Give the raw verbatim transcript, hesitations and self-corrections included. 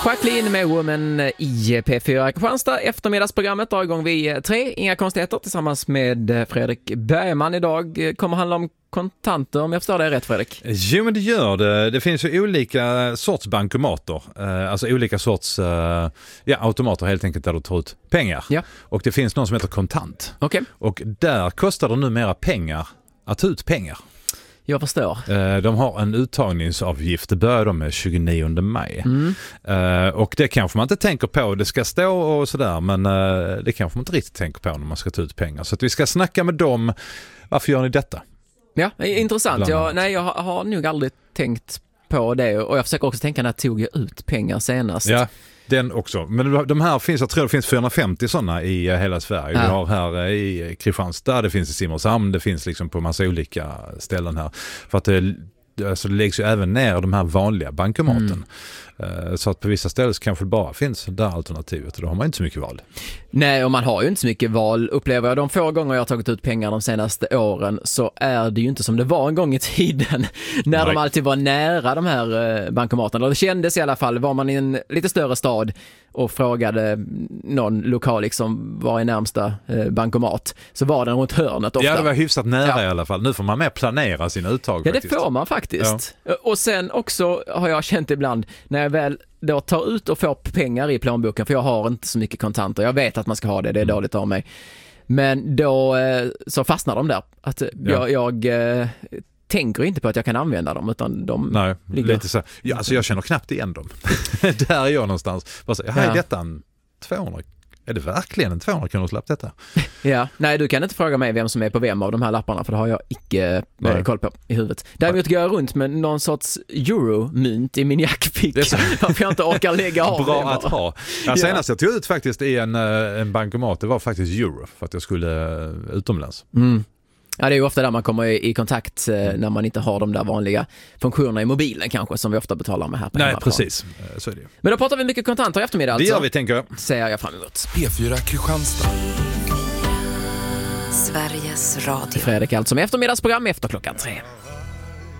Jacqueline med Woman i P fyra Kristianstad. Eftermiddagsprogrammet drar igång vid tre. Inga konstigheter tillsammans med Fredrik Bergman. Idag kommer handla om kontanter, om jag förstår det rätt, Fredrik. Jo, men det gör det. Det finns ju olika sorts bankomater. Eh, alltså olika sorts eh, ja, automater helt enkelt där du tar ut pengar. Ja. Och det finns någon som heter kontant. Okej. Och där kostar det numera pengar att ta ut pengar. Jag förstår. Eh, de har en uttagningsavgift. Det börjar de med tjugonionde maj. Mm. Eh, och det kanske man inte tänker på. Det ska stå och sådär, men eh, det kanske man inte riktigt tänker på när man ska ta ut pengar. Så att vi ska snacka med dem. Varför gör ni detta? Ja, intressant. Jag, nej, jag har, har nog aldrig tänkt på det. Och jag försöker också tänka när jag tog jag ut pengar senast. Ja, den också. Men de här finns, jag tror det finns fyrahundrafemtio sådana i hela Sverige. Ja. Vi har här i Kristianstad, det finns i Simrishamn, det finns liksom på massa olika ställen här. För att det, alltså det läggs ju även ner de här vanliga bankomaten. Mm. Så att på vissa ställen kanske det bara finns det alternativet och då har man inte så mycket val. Nej, och man har ju inte så mycket val, upplever jag. De få gånger jag har tagit ut pengar de senaste åren så är det ju inte som det var en gång i tiden när Nej. de alltid var nära de här bankomaterna. Det kändes i alla fall, var man i en lite större stad och frågade någon lokal liksom var i närmsta bankomat så var den runt hörnet ofta. Ja, det var hyfsat nära ja. i alla fall. Nu får man mer planera sina uttag. Ja, faktiskt. Det får man faktiskt. Ja. Och sen också har jag känt ibland när jag väl då tar ut och får pengar i plånboken, för jag har inte så mycket kontanter. Jag vet att man ska ha det, det är mm. dåligt av mig. Men då så fastnar de där. Att ja. jag, jag eh, tänker inte på att jag kan använda dem, utan de Nej, ligger... lite så. Ja, alltså jag känner knappt igen dem. Där är jag någonstans. Bara så, här är ja. detta en tvåhundra. Är det verkligen en tvåhundra kronors lapp detta? Ja, nej, du kan inte fråga mig vem som är på vem av de här lapparna, för det har jag icke eh, koll på i huvudet. Däremot går jag runt med någon sorts euromynt i min jackficka. Varför jag inte orkar lägga av Bra det. att ha. Ja, senast jag tog ut faktiskt i en, en bankomat, det var faktiskt euro för att jag skulle utomlands. Mm. Ja, det är ju ofta där man kommer i, i kontakt eh, när man inte har de där vanliga funktionerna i mobilen kanske, som vi ofta betalar med här på Nej, hemmaplan. Precis. Så är det ju. Men då pratar vi mycket kontanter i eftermiddag alltså. Det gör vi, tänker jag. Ser jag fram emot. P fyra Kristianstad. Sveriges Radio. Fredrik alltså med eftermiddagsprogram efter klockan tre.